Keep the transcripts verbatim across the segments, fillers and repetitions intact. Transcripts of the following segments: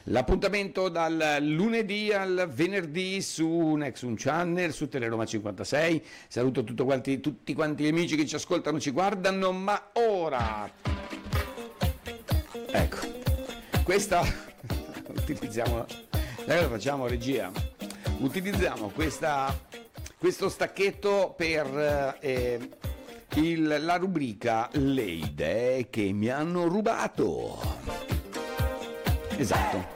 L'appuntamento dal lunedì al venerdì su Nexum Channel, su Teleroma cinquantasei. Saluto tutti quanti, tutti quanti gli amici che ci ascoltano, ci guardano, ma ora... Ecco, questa... utilizziamo... Allora facciamo regia. Utilizziamo questa, questo stacchetto per eh, il, la rubrica Le idee che mi hanno rubato. Esatto.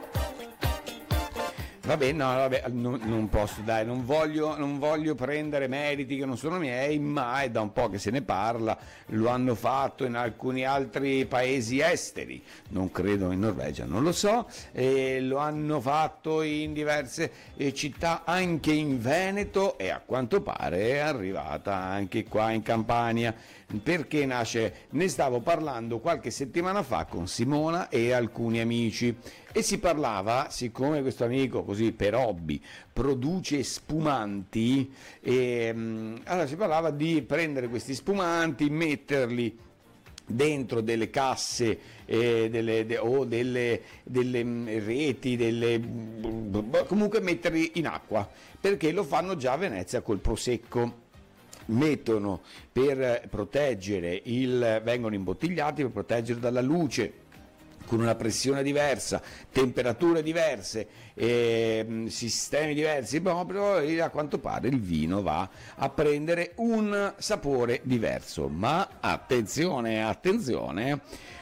Vabbè, no, vabbè, non, non posso, dai, non voglio, non voglio prendere meriti che non sono miei, ma è da un po' che se ne parla, lo hanno fatto in alcuni altri paesi esteri, non credo in Norvegia, non lo so, e lo hanno fatto in diverse eh, città, anche in Veneto, e a quanto pare è arrivata anche qua in Campania. Perché nasce? Ne stavo parlando qualche settimana fa con Simona e alcuni amici e si parlava, siccome questo amico così per hobby produce spumanti, e, allora si parlava di prendere questi spumanti, metterli dentro delle casse eh, delle, de, o delle, delle reti, delle, comunque metterli in acqua, perché lo fanno già a Venezia col prosecco. Mettono per proteggere il, vengono imbottigliati per proteggere dalla luce, con una pressione diversa, temperature diverse, eh, sistemi diversi, proprio, e a quanto pare il vino va a prendere un sapore diverso. Ma attenzione, attenzione,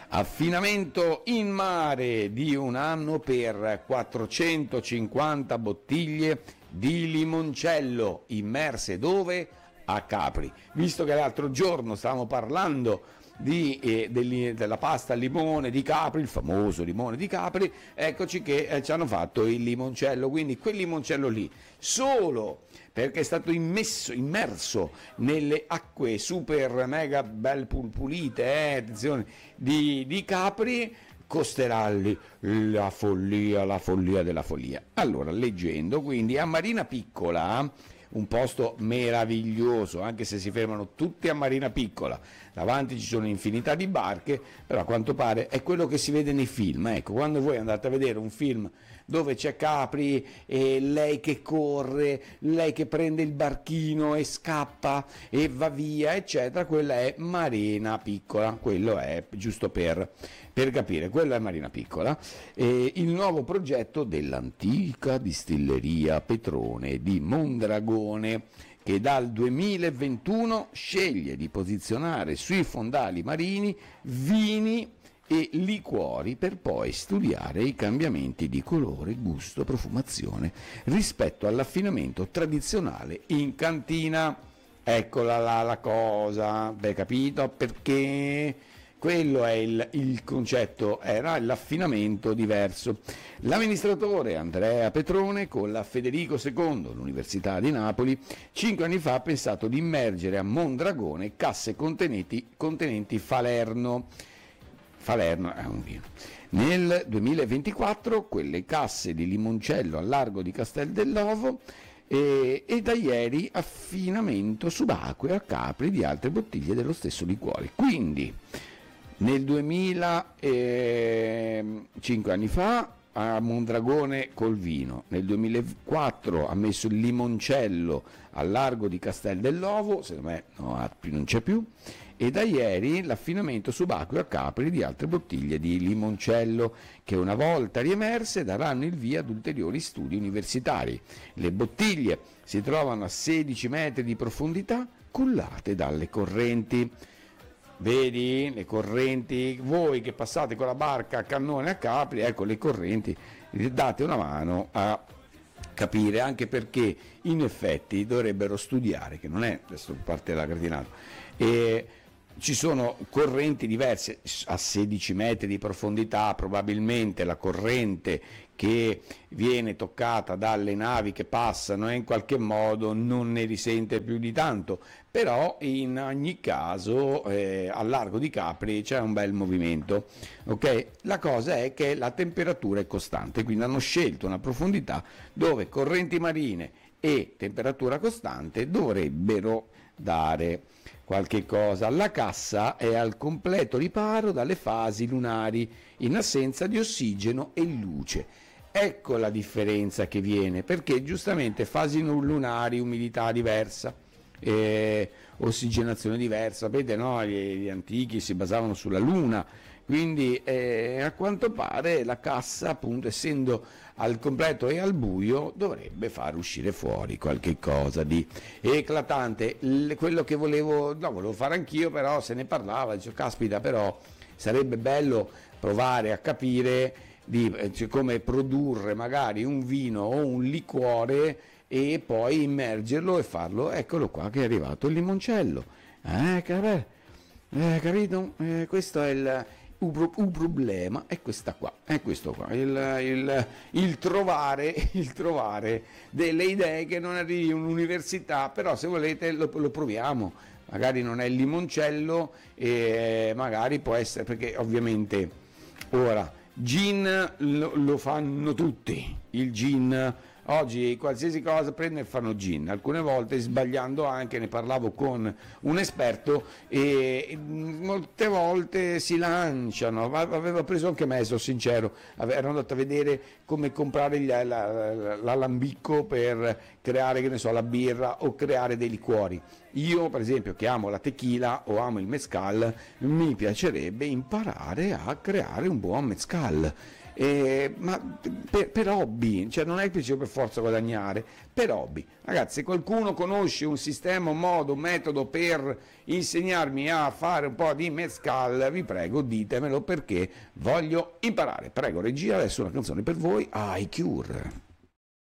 affinamento in mare di un anno per quattrocentocinquanta bottiglie di limoncello, immerse dove? A Capri. Visto che l'altro giorno stavamo parlando di, eh, degli, della pasta al limone di Capri, il famoso limone di Capri, eccoci che eh, ci hanno fatto il limoncello, quindi quel limoncello lì, solo perché è stato immesso, immerso nelle acque super mega bel pulite, eh, attenzione, di, di Capri, costerà lì la follia, la follia della follia. Allora, leggendo, quindi a Marina Piccola, un posto meraviglioso, anche se si fermano tutti a Marina Piccola, davanti ci sono infinità di barche, però a quanto pare è quello che si vede nei film. Ecco, quando voi andate a vedere un film dove c'è Capri e lei che corre, lei che prende il barchino e scappa e va via, eccetera, quella è Marina Piccola, quello è giusto per, per capire, quella è Marina Piccola. E il nuovo progetto dell'antica distilleria Petrone di Mondragone, che dal duemilaventuno sceglie di posizionare sui fondali marini vini e liquori per poi studiare i cambiamenti di colore, gusto, profumazione rispetto all'affinamento tradizionale in cantina. Eccola là la cosa, beh, capito? Perché quello è il, il concetto, era l'affinamento diverso. L'amministratore Andrea Petrone con la Federico secondo, l'Università di Napoli, cinque anni fa ha pensato di immergere a Mondragone casse contenenti, contenenti Falerno. Falerno è un vino. Nel duemilaventiquattro quelle casse di limoncello al largo di Castel dell'Ovo, e, e da ieri affinamento subacqueo a Capri di altre bottiglie dello stesso liquore. Quindi nel duemila, eh, cinque anni fa, a Mondragone col vino, nel duemilaquattro ha messo il limoncello al largo di Castel dell'Ovo, secondo me no, non c'è più, e da ieri l'affinamento subacqueo a Capri di altre bottiglie di limoncello che una volta riemerse daranno il via ad ulteriori studi universitari. Le bottiglie si trovano a sedici metri di profondità, cullate dalle correnti. Vedi le correnti, voi che passate con la barca a cannone a Capri, ecco le correnti, date una mano a capire, anche perché in effetti dovrebbero studiare, che non è, adesso parte la gratinata, e ci sono correnti diverse a sedici metri di profondità, probabilmente la corrente che viene toccata dalle navi che passano e in qualche modo non ne risente più di tanto, però in ogni caso eh, al largo di Capri c'è un bel movimento, ok? La cosa è che la temperatura è costante, quindi hanno scelto una profondità dove correnti marine e temperatura costante dovrebbero dare qualche cosa. La cassa è al completo riparo dalle fasi lunari, in assenza di ossigeno e luce. Ecco la differenza che viene, perché giustamente fasi lunari, umidità diversa, eh, ossigenazione diversa, sapete, no? Gli, gli antichi si basavano sulla luna, quindi eh, a quanto pare la cassa, appunto, essendo al completo e al buio, dovrebbe far uscire fuori qualche cosa di eclatante. L- quello che volevo, no, volevo fare anch'io, però se ne parlava, dicevo, caspita, però sarebbe bello provare a capire di, cioè, come produrre magari un vino o un liquore e poi immergerlo e farlo. Eccolo qua che è arrivato il limoncello, eh, cap- eh, capito? Eh, questo è il un, pro- un problema, è questa qua, è questo qua, il, il, il trovare il trovare delle idee che non arrivi in un'università, però se volete lo, lo proviamo. Magari non è il limoncello, e magari può essere, perché ovviamente ora gin lo, lo fanno tutti, il gin oggi qualsiasi cosa prende e fanno gin, alcune volte sbagliando anche, ne parlavo con un esperto e molte volte si lanciano, aveva preso anche me, sono sincero, ero andato a vedere come comprare l'alambicco per creare, che ne so, la birra o creare dei liquori. Io per esempio, che amo la tequila o amo il mezcal, mi piacerebbe imparare a creare un buon mezcal. Eh, ma per, per hobby, cioè non è che ci per forza guadagnare, per hobby. Ragazzi, se qualcuno conosce un sistema, un modo, un metodo per insegnarmi a fare un po' di mezcal, vi prego ditemelo, perché voglio imparare. Prego regia, adesso una canzone per voi, I Cure.